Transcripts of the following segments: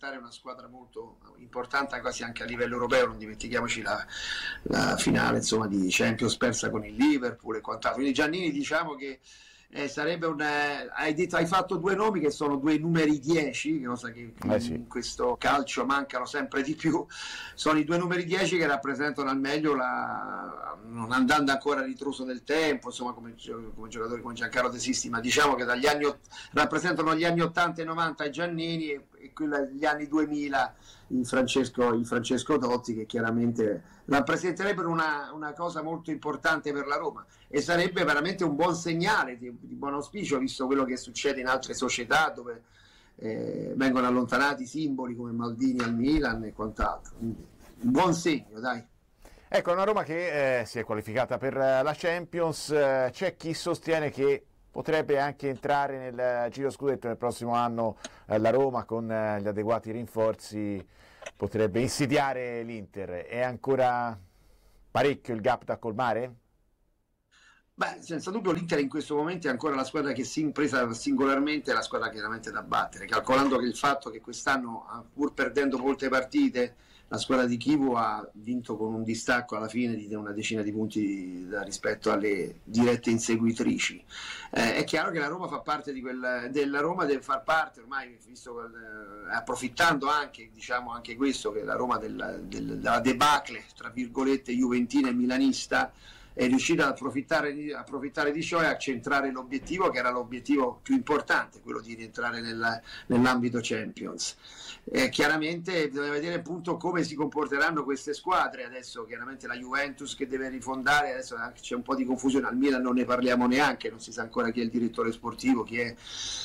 rappresentare una squadra molto importante quasi anche a livello europeo. Non dimentichiamoci la finale, insomma, di Champions persa con il Liverpool e quant'altro. Quindi Giannini, diciamo che sarebbe hai fatto due nomi che sono due numeri 10, che cosa che sì. in questo calcio mancano sempre di più. Sono i due numeri 10 che rappresentano al meglio non andando ancora a ritroso del tempo, insomma, come giocatori come Giancarlo De Sisti, ma diciamo che rappresentano gli anni 80 e 90 i Giannini e gli anni 2000 il Francesco Totti, che chiaramente rappresenterebbero una cosa molto importante per la Roma e sarebbe veramente un buon segnale di buon auspicio, visto quello che succede in altre società dove vengono allontanati simboli come Maldini al Milan e quant'altro. Quindi, un buon segno, dai. Ecco, una Roma che si è qualificata per la Champions. C'è chi sostiene che potrebbe anche entrare nel giro scudetto nel prossimo anno. La Roma con gli adeguati rinforzi potrebbe insidiare l'Inter. È ancora parecchio il gap da colmare? Beh, senza dubbio l'Inter in questo momento è ancora la squadra che si impresa singolarmente è la squadra chiaramente da battere, calcolando che il fatto che quest'anno, pur perdendo molte partite, la squadra di Chivu ha vinto con un distacco alla fine di una decina di punti rispetto alle dirette inseguitrici. È chiaro che la Roma fa parte della Roma deve far parte ormai, visto approfittando anche, diciamo anche questo, che la Roma della debacle tra virgolette juventina e milanista è riuscita ad approfittare di ciò e a centrare l'obiettivo, che era l'obiettivo più importante, quello di rientrare nell'ambito Champions. Chiaramente bisogna vedere appunto come si comporteranno queste squadre. Adesso chiaramente la Juventus che deve rifondare, adesso c'è un po' di confusione, al Milan non ne parliamo neanche, non si sa ancora chi è il direttore sportivo, chi è,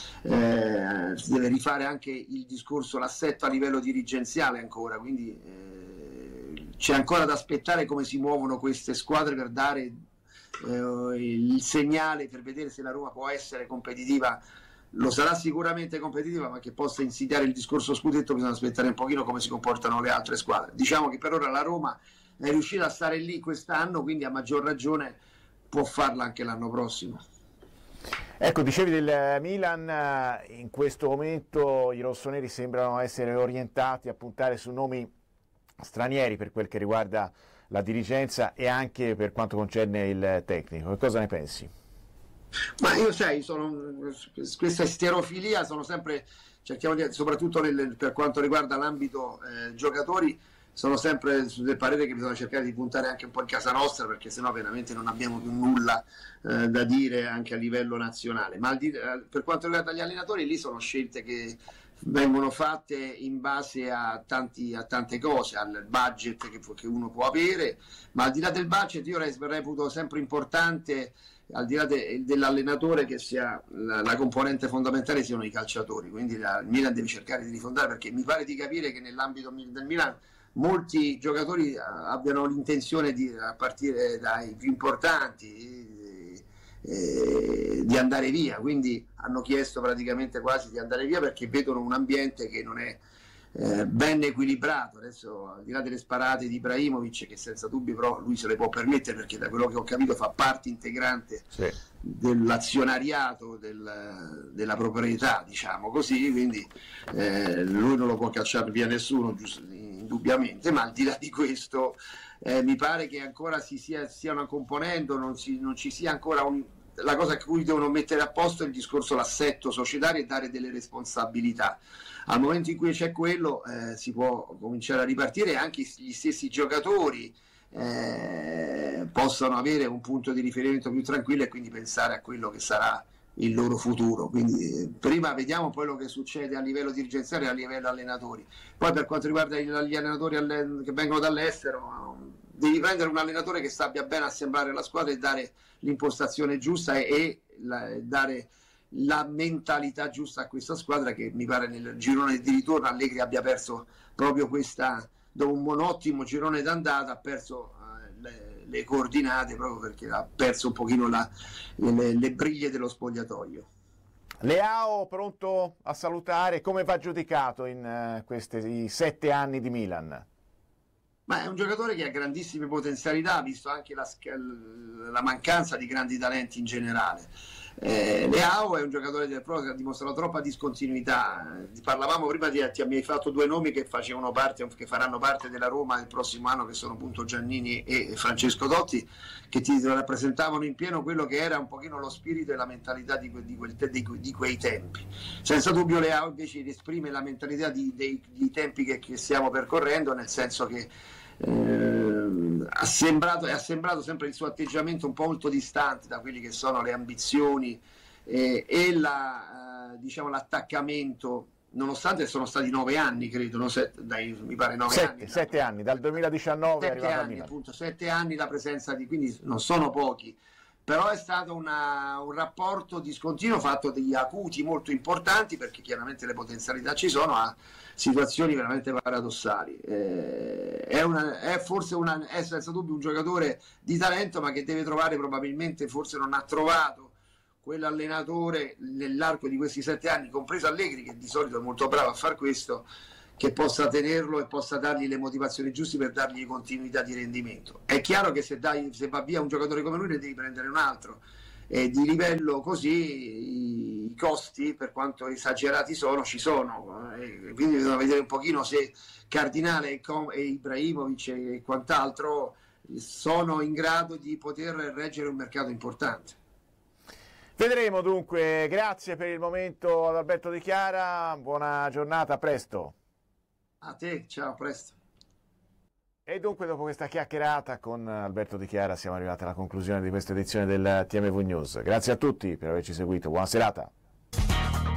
si deve rifare anche il discorso, l'assetto a livello dirigenziale ancora, quindi c'è ancora da aspettare come si muovono queste squadre per dare il segnale, per vedere se la Roma può essere competitiva. Lo sarà sicuramente competitiva, ma che possa insidiare il discorso scudetto bisogna aspettare un pochino come si comportano le altre squadre. Diciamo che per ora la Roma è riuscita a stare lì quest'anno, quindi a maggior ragione può farla anche l'anno prossimo. Ecco, dicevi del Milan, in questo momento i rossoneri sembrano essere orientati a puntare su nomi stranieri per quel che riguarda la dirigenza e anche per quanto concerne il tecnico. Che cosa ne pensi? Ma io questa stereofilia sono sempre, cerchiamo di, soprattutto per quanto riguarda l'ambito giocatori, sono sempre del parere che bisogna cercare di puntare anche un po' in casa nostra, perché sennò veramente non abbiamo più nulla da dire anche a livello nazionale. Ma per quanto riguarda gli allenatori, lì sono scelte che vengono fatte in base a tante cose, al budget che uno può avere, ma al di là del budget io reputo sempre importante, al di là dell'allenatore, che sia la componente fondamentale siano i calciatori. Quindi il Milan deve cercare di rifondare, perché mi pare di capire che nell'ambito del Milan molti giocatori abbiano l'intenzione a partire dai più importanti di andare via, quindi hanno chiesto praticamente quasi di andare via perché vedono un ambiente che non è ben equilibrato. Adesso, al di là delle sparate di Ibrahimovic, che senza dubbio però lui se le può permettere, perché da quello che ho capito fa parte integrante dell'azionariato della proprietà, diciamo così, quindi lui non lo può cacciare via nessuno, indubbiamente, ma al di là di questo mi pare che ancora stiano componendo, non ci sia ancora la cosa a cui devono mettere a posto è il discorso l'assetto societario e dare delle responsabilità. Al momento in cui c'è quello si può cominciare a ripartire, e anche gli stessi giocatori possano avere un punto di riferimento più tranquillo e quindi pensare a quello che sarà il loro futuro. Quindi prima vediamo quello che succede a livello dirigenziale e a livello allenatori. Poi per quanto riguarda gli allenatori che vengono dall'estero, devi prendere un allenatore che sappia bene assemblare la squadra e dare l'impostazione giusta e dare la mentalità giusta a questa squadra, che mi pare nel girone di ritorno Allegri abbia perso proprio questa, dopo un ottimo girone d'andata ha perso le coordinate, proprio perché ha perso un pochino le briglie dello spogliatoio. Leao pronto a salutare, come va giudicato in questi 7 anni di Milan? Ma è un giocatore che ha grandissime potenzialità, visto anche la mancanza di grandi talenti in generale. Leao è un giocatore del Pro che ha dimostrato troppa discontinuità. Parlavamo prima mi hai fatto due nomi che facevano parte, che faranno parte della Roma il prossimo anno, che sono appunto Giannini e Francesco Totti, che ti rappresentavano in pieno quello che era un pochino lo spirito e la mentalità di quei tempi. Senza dubbio Leao invece esprime la mentalità dei tempi che stiamo percorrendo, nel senso che è sembrato sempre il suo atteggiamento un po' molto distante da quelli che sono le ambizioni e diciamo, l'attaccamento, nonostante sono stati 9 anni, credo, no? Mi pare 9 anni. 7 anni, dal 2019 è arrivato a Milano. Appunto, 7 anni la presenza quindi non sono pochi, però è stato un rapporto discontinuo fatto degli acuti molto importanti, perché chiaramente le potenzialità ci sono, a situazioni veramente paradossali. È senza dubbio un giocatore di talento, ma che deve trovare, probabilmente forse non ha trovato quell'allenatore nell'arco di questi 7 anni, compreso Allegri, che di solito è molto bravo a far questo, che possa tenerlo e possa dargli le motivazioni giuste per dargli continuità di rendimento. È chiaro che se va via un giocatore come lui ne devi prendere un altro, e di livello così i costi, per quanto esagerati ci sono, quindi bisogna vedere un pochino se Cardinale e Ibrahimovic e quant'altro sono in grado di poter reggere un mercato importante. Vedremo dunque. Grazie per il momento ad Alberto Di Chiara, buona giornata, a presto. A te, ciao, a presto. E dunque, dopo questa chiacchierata con Alberto Di Chiara, siamo arrivati alla conclusione di questa edizione del TMV News. Grazie a tutti per averci seguito, buona serata.